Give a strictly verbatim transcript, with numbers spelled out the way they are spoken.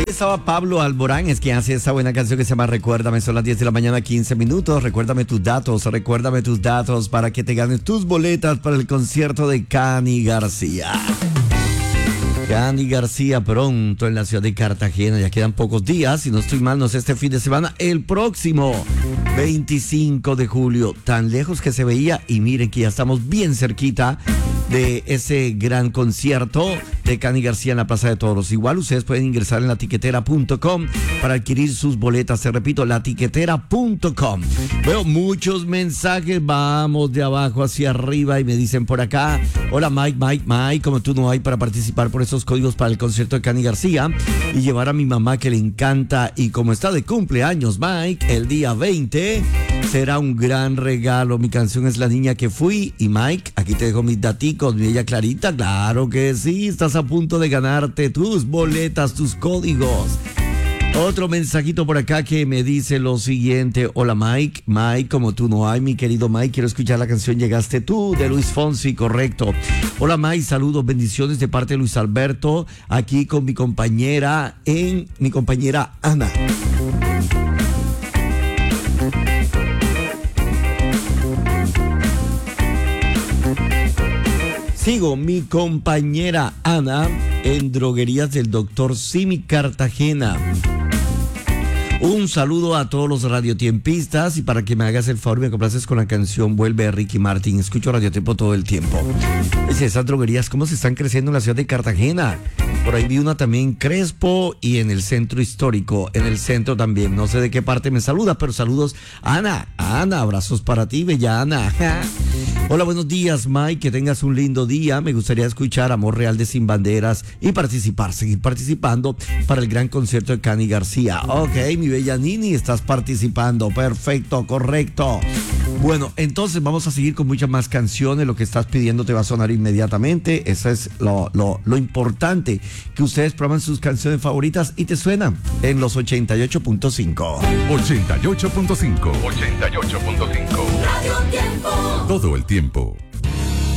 Ahí estaba Pablo Alborán, es quien hace esta buena canción que se llama Recuérdame. Son las diez de la mañana, quince minutos. Recuérdame tus datos, recuérdame tus datos para que te ganes tus boletas para el concierto de Cani García. Cani García pronto en la ciudad de Cartagena. Ya quedan pocos días, si no estoy mal, no sé, este fin de semana, el próximo veinticinco de julio. Tan lejos que se veía y miren que ya estamos bien cerquita de ese gran concierto de Cani García en la Plaza de Toros. Igual ustedes pueden ingresar en la tiquetera punto com para adquirir sus boletas. Te repito, la tiquetera punto com. Veo muchos mensajes, vamos de abajo hacia arriba y me dicen por acá: hola Mike, Mike, Mike, como tú no hay para participar por esos códigos para el concierto de Cani García y llevar a mi mamá que le encanta, y como está de cumpleaños Mike el día veinte, será un gran regalo. Mi canción es La Niña que Fui. Y Mike, aquí te dejo mis daticos, mi bella Clarita. Claro que sí, estás a punto de ganarte tus boletas, tus códigos. Otro mensajito por acá que me dice lo siguiente: hola Mike, Mike, como tú no hay, mi querido Mike, quiero escuchar la canción Llegaste Tú de Luis Fonsi, correcto. Hola Mike, saludos, bendiciones de parte de Luis Alberto, aquí con mi compañera, en mi compañera Ana. Sigo mi compañera Ana en Droguerías del Doctor Simi Cartagena. Un saludo a todos los radiotiempistas, y para que me hagas el favor, me complaces con la canción Vuelve de Ricky Martin. Escucho Radiotiempo todo el tiempo. Es esas droguerías, cómo se están creciendo en la ciudad de Cartagena. Por ahí vi una también en Crespo y en el centro histórico, en el centro también. No sé de qué parte me saluda, pero saludos Ana. Ana, abrazos para ti, bella Ana. Hola, buenos días Mike, que tengas un lindo día. Me gustaría escuchar Amor Real de Sin Banderas y participar, seguir participando para el gran concierto de Cani García. Ok, mi bella Nini, estás participando, perfecto, correcto. Bueno, entonces vamos a seguir con muchas más canciones. Lo que estás pidiendo te va a sonar inmediatamente. Eso es lo, lo, lo importante, que ustedes prueban sus canciones favoritas y te suenan en los ochenta y ocho punto cinco. ochenta y ocho punto cinco. ochenta y ocho punto cinco. Radio Tiempo. Todo el tiempo.